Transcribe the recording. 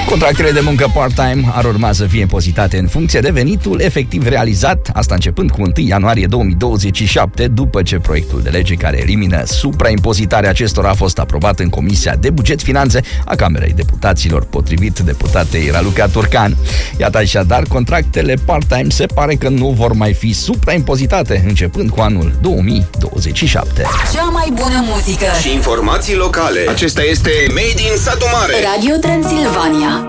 Contractele de muncă part-time ar urma să fie impozitate în funcție de venitul efectiv realizat, asta începând cu 1 ianuarie 2027, după ce proiectul de lege care elimină supraimpozitarea acestora a fost aprobat în Comisia de Buget Finanțe a Camerei Deputaților, potrivit deputatei Raluca Turcan. Iată așadar, contractele part-time se pare că nu vor mai fi supraimpozitate începând cu anul 2027. Cea mai bună muzică și informații locale. Acesta este Made in Satu Mare. Radio Transilvania.